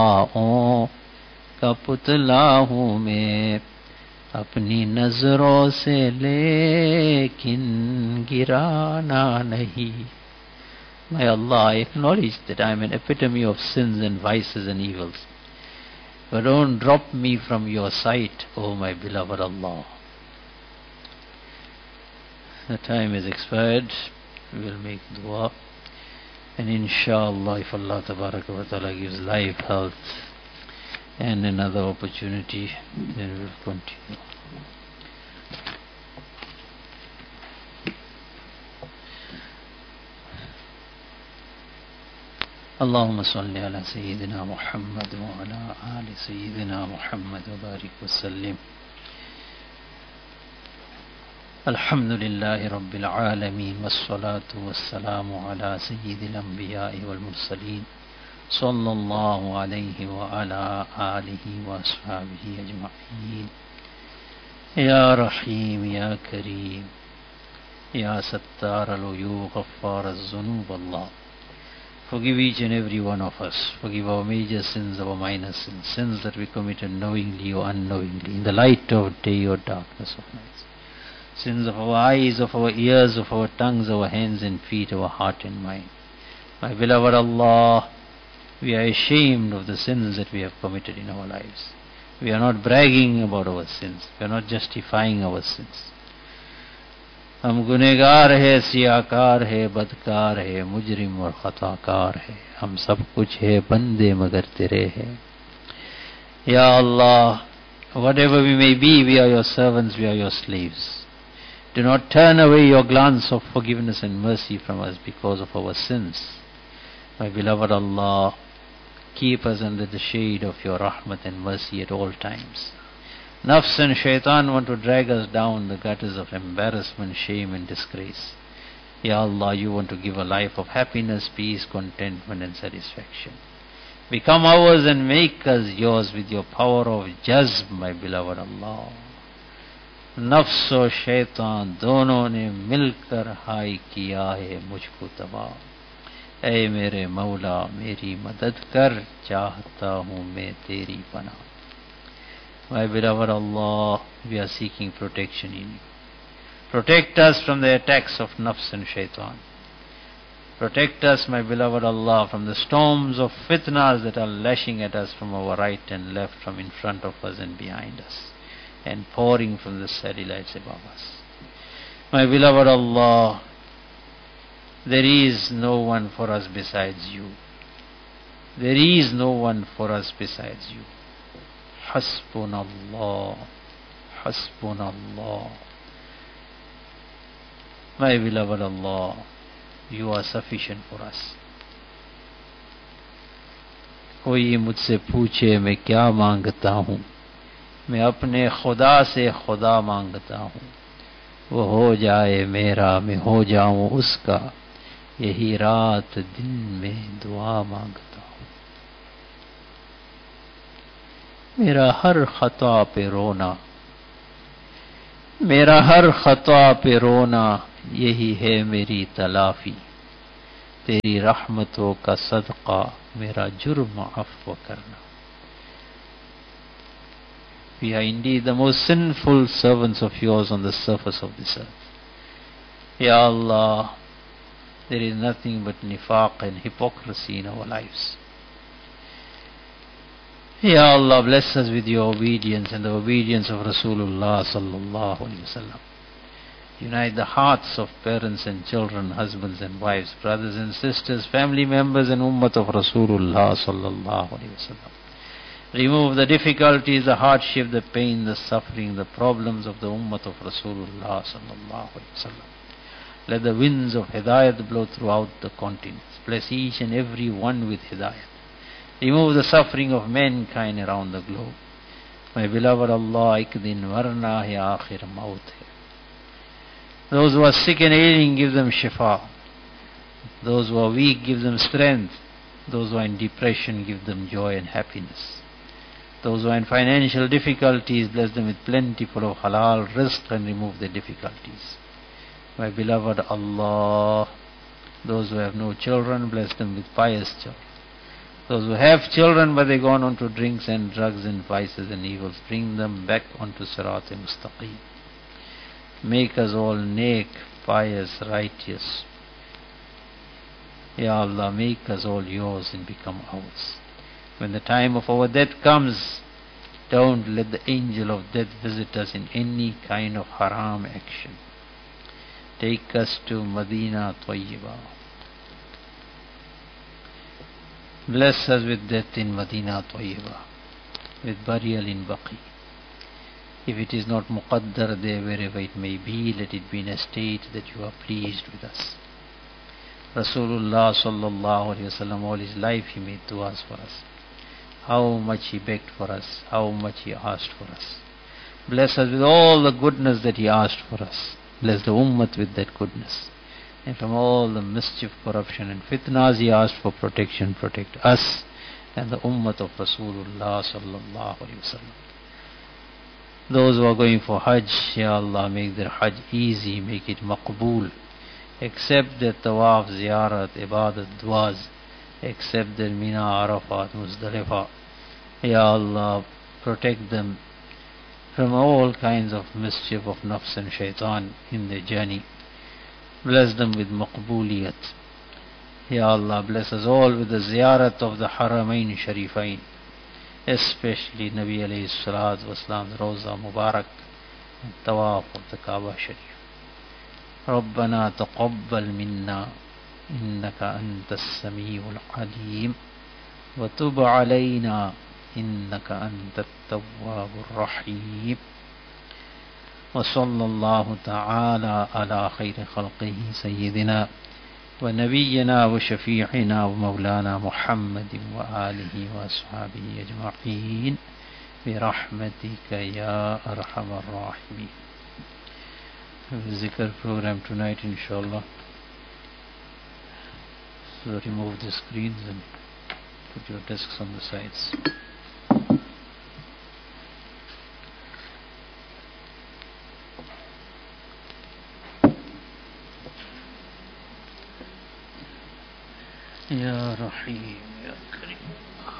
ओ का पुतला हूँ मैं अपनी नजरों से लेकिन गिराना नहीं. My Allah, I acknowledge that I am an epitome of sins and vices and evils. But don't drop me from your sight, O my beloved Allah. The time is expired. We will make dua. And inshallah, if Allah Tabaraka wa Ta'ala gives life, health, and another opportunity, then we will continue. اللهم صل على سيدنا محمد وعلى آل سيدنا محمد وبارك وسلم. الحمد لله رب العالمين والصلاة والسلام على سيد الأنبياء والمرسلين صلى الله عليه وعلى آله وأصحابه أجمعين. يا رحيم يا كريم يا ستار العيوب غفار الذنوب Allah, forgive each and every one of us. Forgive our major sins, our minor sins, sins that we committed knowingly or unknowingly, in the light of day or darkness of night. Sins of our eyes, of our ears, of our tongues, our hands and feet, our heart and mind. My beloved Allah, we are ashamed of the sins that we have committed in our lives. We are not bragging about our sins. We are not justifying our sins. हम गुनहगार है, सियाकार है, बदकार है, मुजरिम और खताकार है. हम सब कुछ है, बंदे मगर तेरे है. Ya Allah, whatever we may be, we are your servants, we are your slaves. Do not turn away your glance of forgiveness and mercy from us because of our sins. My beloved Allah, keep us under the shade of your rahmat and mercy at all times. Nafs and shaitan want to drag us down the gutters of embarrassment, shame and disgrace. Ya Allah, you want to give a life of happiness, peace, contentment and satisfaction. Become ours and make us yours with your power of jazb, my beloved Allah. Nafs और shaitan दोनों ने मिलकर हाय किया है मुझको तबाह. ऐ मेरे मौला मेरी मदद कर, चाहता हूँ मैं तेरी पनाह. My beloved Allah, we are seeking protection in you. Protect us from the attacks of nafs and shaitan. Protect us, my beloved Allah, from the storms of fitnas that are lashing at us from our right and left, from in front of us and behind us, and pouring from the satellites above us. My beloved Allah, there is no one for us besides you. There is no one for us besides you. Hasbunallah, Hasbunallah. My beloved Allah, you are sufficient for us. कोई मुझसे पूछे मैं क्या मांगता हूँ, मैं अपने खुदा से खुदा मांगता हूँ. वो हो जाए मेरा, मैं हो जाऊँ उसका, यही रात दिन में दुआ मांगता हूँ. मेरा हर खता पे रोना, मेरा हर खता पे रोना, यही है मेरी तलाफी. तेरी रहमतों का सदका मेरा जुर्म अफ़्व करना. We are indeed the most sinful servants of yours on the surface of this earth. Ya Allah, there is nothing but nifaq and hypocrisy in our lives. Ya Allah, bless us with your obedience and the obedience of Rasulullah sallallahu alaihi wasallam. Unite the hearts of parents and children, husbands and wives, brothers and sisters, family members and ummat of Rasulullah sallallahu alaihi wasallam. Remove the difficulties, the hardship, the pain, the suffering, the problems of the ummat of Rasulullah sallallahu alaihi wasallam. Let the winds of hidayat blow throughout the continents. Bless each and every one with hidayat. Remove the suffering of mankind around the globe. My beloved Allah, ek din marna hai, akhir maut hai. Those who are sick and ailing, give them shifa. Those who are weak, give them strength. Those who are in depression, give them joy and happiness. Those who are in financial difficulties, bless them with plentiful of halal rizq and remove their difficulties. My beloved Allah, those who have no children, bless them with pious children. Those who have children but they gone on to drinks and drugs and vices and evils, bring them back onto Sirat-e-Mustaqim. Make us all neck, pious, righteous. Ya Allah, make us all yours and become ours. When the time of our death comes, don't let the angel of death visit us in any kind of haram action. Take us to Medina Tayyibah. Bless us with death in Medina Tayyibah, with burial in Baqi. If it is not muqaddar there, wherever it may be, let it be in a state that you are pleased with us. Rasulullah sallallahu alaihi wasallam, all his life he made du'as for us. How much he begged for us, how much he asked for us. Bless us with all the goodness that he asked for us. Bless the ummah with that goodness. And from all the mischief, corruption and fitnas he asked for protection. Protect us and the ummah of Rasulullah sallallahu alaihi wasallam. Those who are going for Hajj, Ya Allah, make their Hajj easy, make it maqbool. Accept their tawaf, ziyarat, ibadat, du'as. Accept their Mina, Arafat, Muzdalifah. Ya Allah, protect them from all kinds of mischief of nafs and shaitan in their journey. Bless them with maqbooliyat. Ya Allah, bless us all with the ziyarat of the Haramain Sharifain, especially Nabi alayhi salatu wasalam, Rawza Mubarak, and tawaf of the Kaaba Sharif. ربنا تقبل منا إنك أنت السميع العليم وتب علينا إنك أنت التواب الرحيم وصلى الله تعالى على خير خلقه سيدنا ونبينا وشفيعنا ومولانا محمد وآله وأصحابه أجمعين برحمتك يا أرحم الراحمين. Zikr program tonight, inshallah. So remove the screens and put your desks on the sides. Ya Rahim, Ya Kareem.